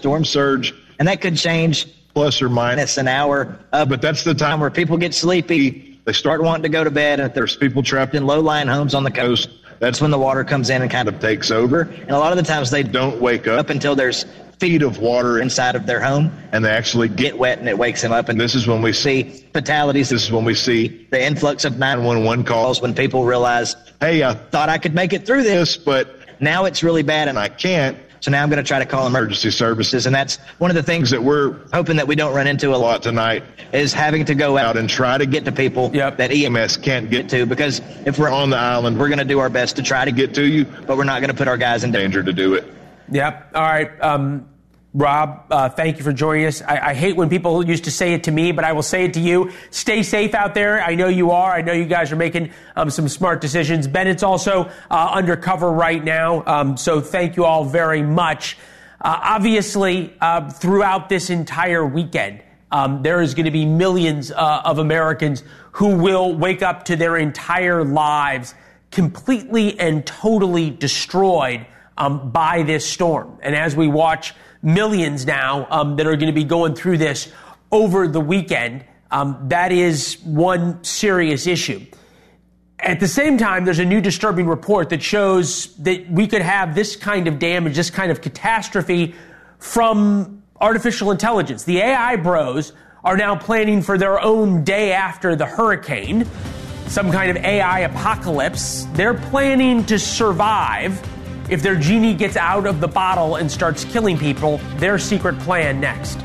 storm surge, and that could change plus or minus an hour. But that's the time where people get sleepy. They start wanting to go to bed, and if there's people trapped in low-lying homes on the coast, that's when the water comes in and kind of takes over. And a lot of the times they don't wake up until there's feet of water inside of their home, and they actually get wet, and it wakes them up. And this is when we see fatalities. This is when we see the influx of 911 calls, when people realize, hey, I thought I could make it through this, but now it's really bad and I can't. So now I'm going to try to call emergency services. And that's one of the things that we're hoping that we don't run into a lot tonight, is having to go out and try to get to people that EMS can't get to. Because if we're on the island, we're going to do our best to try to get to you, but we're not going to put our guys in danger to do it. Yep. All right. Rob, thank you for joining us. I hate when people used to say it to me, but I will say it to you. Stay safe out there. I know you are. I know you guys are making some smart decisions. Bennett's also undercover right now, so thank you all very much. Obviously, throughout this entire weekend, there is going to be millions of Americans who will wake up to their entire lives completely and totally destroyed by this storm. And as we watch millions now that are going to be going through this over the weekend, that is one serious issue. At the same time, there's a new disturbing report that shows that we could have this kind of damage, this kind of catastrophe from artificial intelligence. The AI bros are now planning for their own day after the hurricane, some kind of AI apocalypse. They're planning to survive if their genie gets out of the bottle and starts killing people. Their secret plan next.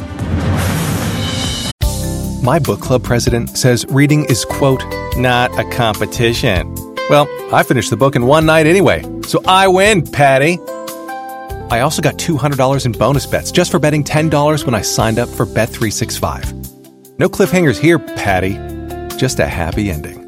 My book club president says reading is, quote, not a competition. Well, I finished the book in one night anyway, so I win, Patty. I also got $200 in bonus bets just for betting $10 when I signed up for Bet365. No cliffhangers here, Patty. Just a happy ending.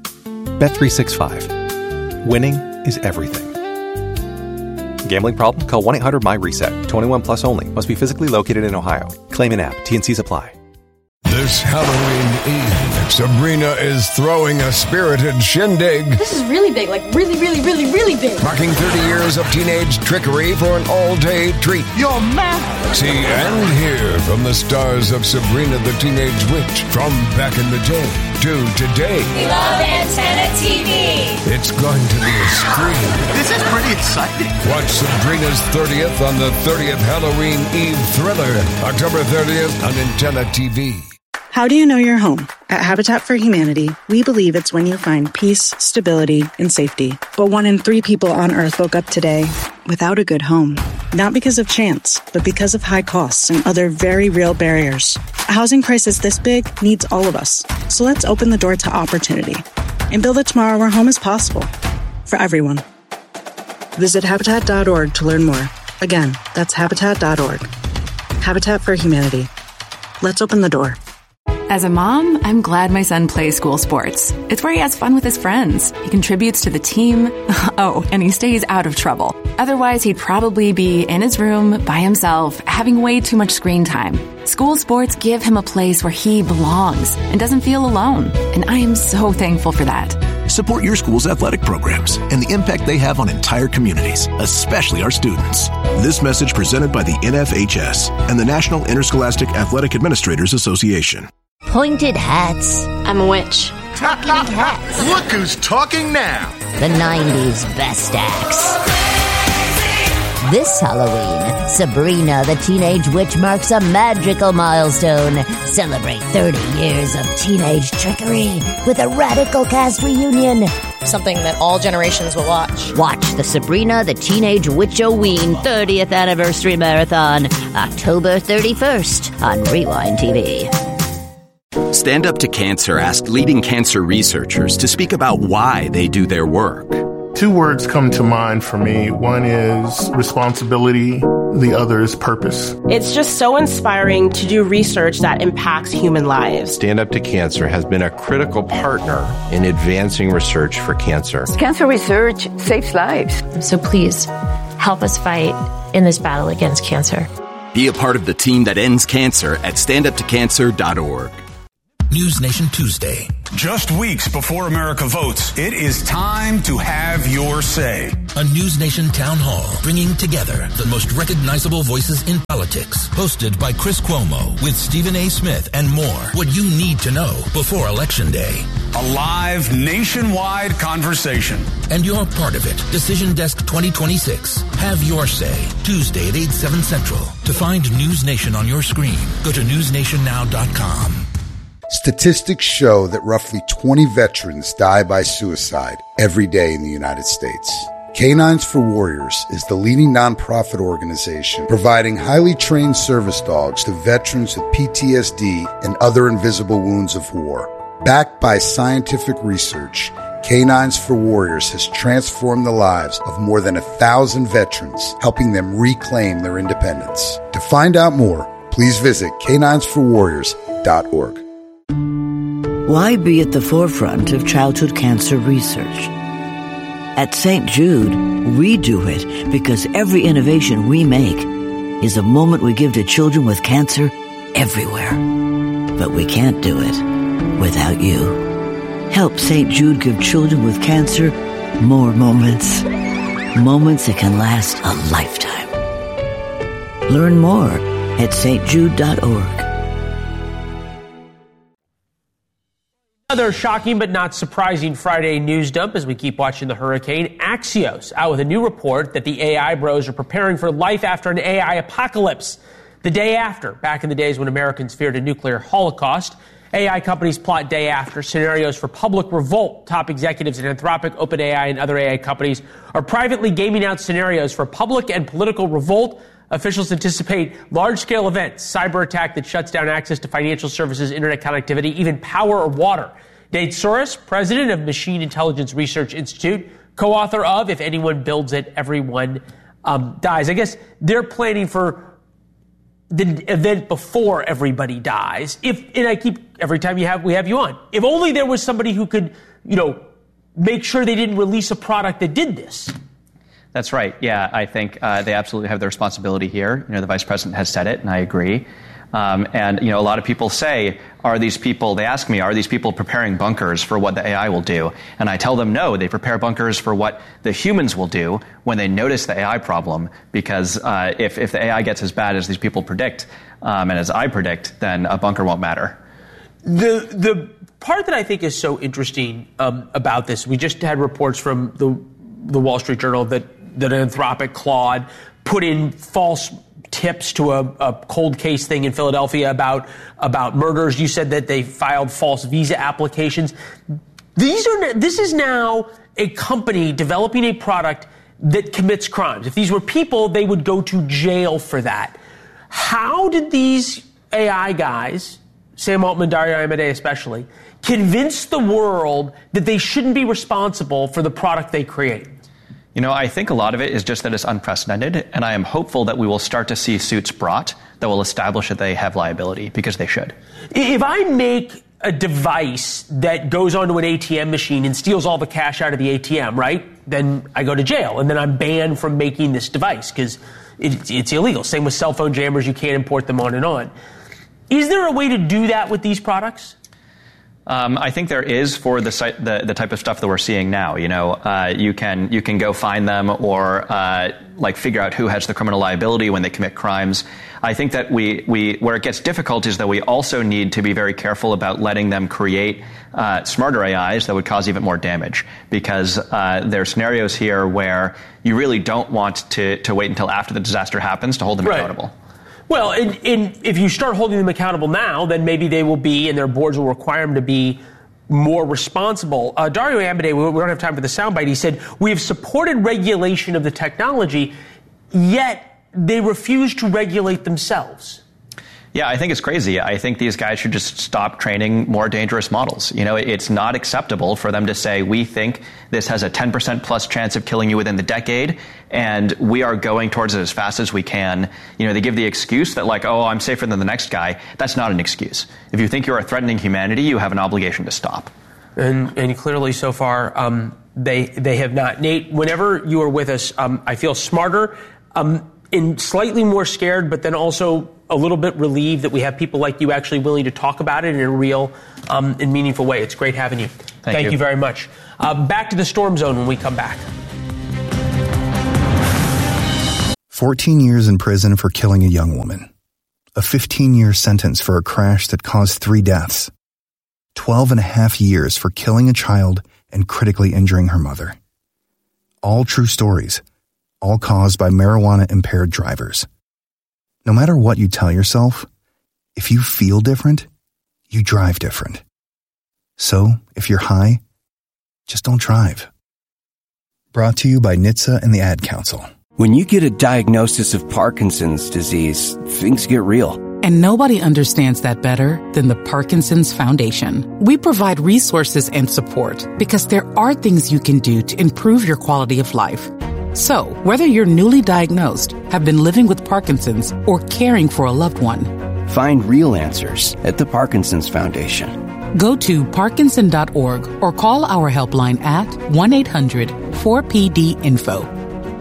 Bet365. Winning is everything. Gambling problem? Call 1-800-MY-RESET. 21 plus only. Must be physically located in Ohio. Claim in app. T&Cs apply. This Halloween Eve, Sabrina is throwing a spirited shindig. This is really big, like really, really, really, really big. Marking 30 years of teenage trickery for an all-day treat. You're mad. See and hear from the stars of Sabrina the Teenage Witch from back in the day to today. We love Antenna TV. It's going to be a scream. This is pretty exciting. Watch Sabrina's 30th on the 30th Halloween Eve thriller, October 30th on Antenna TV. How do you know you're home? At Habitat for Humanity, we believe it's when you find peace, stability, and safety. But 1 in 3 people on Earth woke up today without a good home. Not because of chance, but because of high costs and other very real barriers. A housing crisis this big needs all of us. So let's open the door to opportunity and build a tomorrow where home is possible for everyone. Visit Habitat.org to learn more. Again, that's Habitat.org. Habitat for Humanity. Let's open the door. As a mom, I'm glad my son plays school sports. It's where he has fun with his friends. He contributes to the team. Oh, and he stays out of trouble. Otherwise, he'd probably be in his room by himself, having way too much screen time. School sports give him a place where he belongs and doesn't feel alone. And I am so thankful for that. Support your school's athletic programs and the impact they have on entire communities, especially our students. This message presented by the NFHS and the National Interscholastic Athletic Administrators Association. Pointed hats. I'm a witch. Talking hats. Look who's talking now. The 90s best acts. This Halloween, Sabrina the Teenage Witch marks a magical milestone. Celebrate 30 years of teenage trickery with a radical cast reunion. Something that all generations will watch. Watch the Sabrina the Teenage Witch-O-Ween 30th Anniversary Marathon, October 31st on Rewind TV. Stand Up to Cancer asked leading cancer researchers to speak about why they do their work. 2 words come to mind for me. One is responsibility. The other is purpose. It's just so inspiring to do research that impacts human lives. Stand Up to Cancer has been a critical partner in advancing research for cancer. Cancer research saves lives. So please, help us fight in this battle against cancer. Be a part of the team that ends cancer at standuptocancer.org. News Nation Tuesday. Just weeks before America votes, it is time to have your say. A News Nation town hall bringing together the most recognizable voices in politics. Hosted by Chris Cuomo with Stephen A. Smith and more. What you need to know before Election Day. A live nationwide conversation. And you're part of it. Decision Desk 2026. Have your say. Tuesday at 8, 7 Central. To find News Nation on your screen, go to newsnationnow.com. Statistics show that roughly 20 veterans die by suicide every day in the United States. Canines for Warriors is the leading nonprofit organization providing highly trained service dogs to veterans with PTSD and other invisible wounds of war. Backed by scientific research, Canines for Warriors has transformed the lives of more than 1,000 veterans, helping them reclaim their independence. To find out more, please visit caninesforwarriors.org. Why be at the forefront of childhood cancer research? At St. Jude, we do it because every innovation we make is a moment we give to children with cancer everywhere. But we can't do it without you. Help St. Jude give children with cancer more moments. Moments that can last a lifetime. Learn more at stjude.org. Another shocking but not surprising Friday news dump as we keep watching the hurricane. Axios out with a new report that the AI bros are preparing for life after an AI apocalypse. The day after, back in the days when Americans feared a nuclear holocaust, AI companies plot day after scenarios for public revolt. Top executives at Anthropic, OpenAI, and other AI companies are privately gaming out scenarios for public and political revolt. Officials anticipate large-scale events, cyber attack that shuts down access to financial services, internet connectivity, even power or water. Nate Soros, president of Machine Intelligence Research Institute, co-author of If Anyone Builds It, Everyone Dies. I guess they're planning for the event before everybody dies. Every time we have you on, if only there was somebody who could, make sure they didn't release a product that did this. That's right. Yeah, I think they absolutely have the responsibility here. The vice president has said it, and I agree. And a lot of people say, they ask me, are these people preparing bunkers for what the AI will do? And I tell them, no, they prepare bunkers for what the humans will do when they notice the AI problem. Because if the AI gets as bad as these people predict, and as I predict, then a bunker won't matter. The part that I think is so interesting about this, we just had reports from the Wall Street Journal that Anthropic, Claude, put in false tips to a cold case thing in Philadelphia about murders. You said that they filed false visa applications. This is now a company developing a product that commits crimes. If these were people, they would go to jail for that. How did these AI guys, Sam Altman, Dario Amodei especially, convince the world that they shouldn't be responsible for the product they create? I think a lot of it is just that it's unprecedented, and I am hopeful that we will start to see suits brought that will establish that they have liability, because they should. If I make a device that goes onto an ATM machine and steals all the cash out of the ATM, right, then I go to jail, and then I'm banned from making this device because it's illegal. Same with cell phone jammers. You can't import them on and on. Is there a way to do that with these products? I think there is for the type of stuff that we're seeing now. You can go find them or figure out who has the criminal liability when they commit crimes. I think that where it gets difficult is that we also need to be very careful about letting them create smarter AIs that would cause even more damage, because there are scenarios here where you really don't want to wait until after the disaster happens to hold them accountable. Well, if you start holding them accountable now, then maybe they will be, and their boards will require them to be more responsible. Dario Amodei, we don't have time for the soundbite, he said, we have supported regulation of the technology, yet they refuse to regulate themselves. Yeah, I think it's crazy. I think these guys should just stop training more dangerous models. It's not acceptable for them to say, we think this has a 10% plus chance of killing you within the decade, and we are going towards it as fast as we can. They give the excuse that I'm safer than the next guy. That's not an excuse. If you think you are threatening humanity, you have an obligation to stop. And clearly so far, they have not. Nate, whenever you are with us, I feel smarter, and slightly more scared, but then also a little bit relieved that we have people like you actually willing to talk about it in a real and meaningful way. It's great having you. Thank you very much. Back to the Storm Zone when we come back. 14 years in prison for killing a young woman. A 15-year sentence for a crash that caused 3 deaths. 12 and a half years for killing a child and critically injuring her mother. All true stories, all caused by marijuana-impaired drivers. No matter what you tell yourself, if you feel different, you drive different. So, if you're high, just don't drive. Brought to you by NHTSA and the Ad Council. When you get a diagnosis of Parkinson's disease, things get real. And nobody understands that better than the Parkinson's Foundation. We provide resources and support because there are things you can do to improve your quality of life. So, whether you're newly diagnosed, have been living with Parkinson's, or caring for a loved one, find real answers at the Parkinson's Foundation. Go to Parkinson.org or call our helpline at 1-800-4PD-INFO.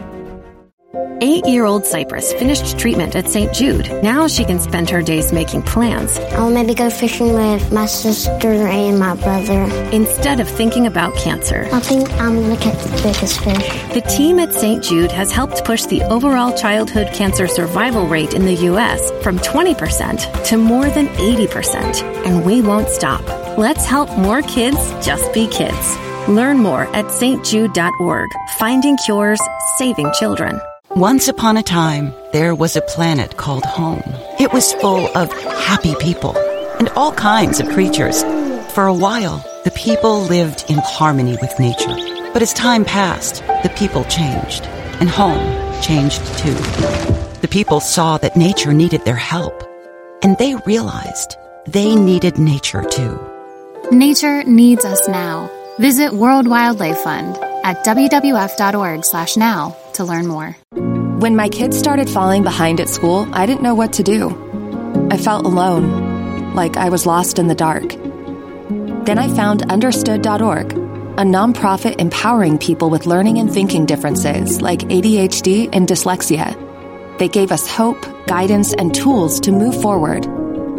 8-year-old Cypress finished treatment at St. Jude. Now she can spend her days making plans. I'll maybe go fishing with my sister and my brother. Instead of thinking about cancer. I think I'm going to catch the biggest fish. The team at St. Jude has helped push the overall childhood cancer survival rate in the U.S. from 20% to more than 80%. And we won't stop. Let's help more kids just be kids. Learn more at stjude.org. Finding cures, saving children. Once upon a time, there was a planet called home. It was full of happy people and all kinds of creatures. For a while, the people lived in harmony with nature. But as time passed, the people changed, and home changed too. The people saw that nature needed their help, and they realized they needed nature too. Nature needs us now. Visit World Wildlife Fund at wwf.org/now to learn more. When my kids started falling behind at school, I didn't know what to do. I felt alone, like I was lost in the dark. Then I found Understood.org, a nonprofit empowering people with learning and thinking differences like ADHD and dyslexia. They gave us hope, guidance, and tools to move forward.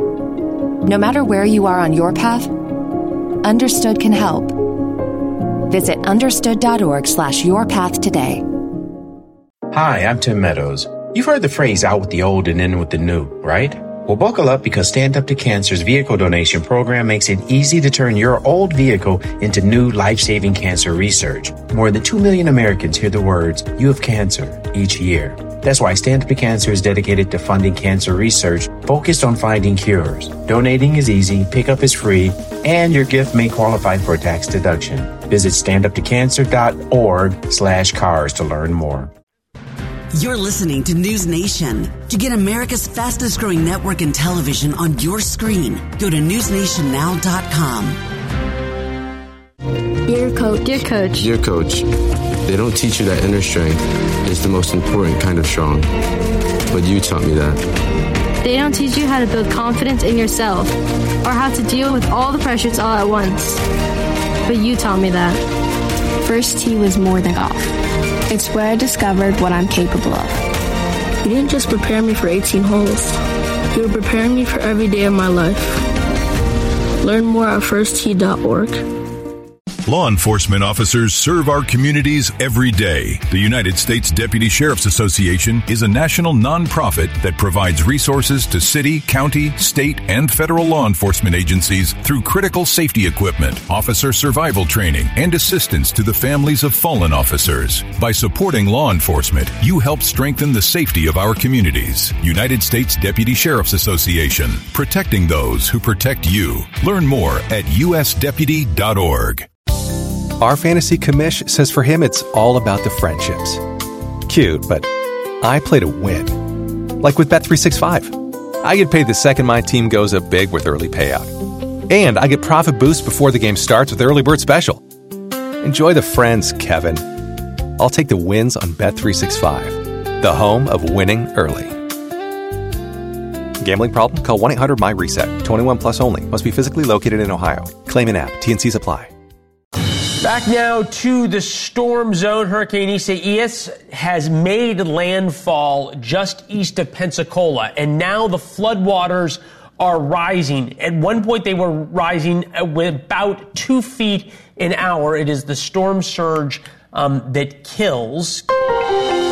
No matter where you are on your path, Understood can help. Visit understood.org/yourpath today. Hi, I'm Tim Meadows. You've heard the phrase out with the old and in with the new, right? Well, buckle up because Stand Up to Cancer's vehicle donation program makes it easy to turn your old vehicle into new life-saving cancer research. More than 2 million Americans hear the words, "You have cancer," each year. That's why Stand Up to Cancer is dedicated to funding cancer research focused on finding cures. Donating is easy, pickup is free, and your gift may qualify for a tax deduction. Visit standuptocancer.org/cars to learn more. You're listening to News Nation. To get America's fastest growing network in television on your screen, go to newsnationnow.com. Your coach. Your coach. Your coach. They don't teach you that inner strength is the most important kind of strong. But you taught me that. They don't teach you how to build confidence in yourself or how to deal with all the pressures all at once. But you taught me that. First tee was more than golf. It's where I discovered what I'm capable of. You didn't just prepare me for 18 holes. You were preparing me for every day of my life. Learn more at firsttee.org. Law enforcement officers serve our communities every day. The United States Deputy Sheriff's Association is a national nonprofit that provides resources to city, county, state, and federal law enforcement agencies through critical safety equipment, officer survival training, and assistance to the families of fallen officers. By supporting law enforcement, you help strengthen the safety of our communities. United States Deputy Sheriff's Association, protecting those who protect you. Learn more at usdeputy.org. Our fantasy commish says for him it's all about the friendships. Cute, but I play to win. Like with Bet365. I get paid the second my team goes up big with early payout. And I get profit boost before the game starts with Early Bird Special. Enjoy the friends, Kevin. I'll take the wins on Bet365, the home of winning early. Gambling problem? Call 1-800-MY-RESET. 21 plus only. Must be physically located in Ohio. Claim an app. T&Cs apply. Back now to the storm zone. Hurricane Isaias has made landfall just east of Pensacola, and now the floodwaters are rising. At one point, they were rising with about 2 feet an hour. It is the storm surge that kills.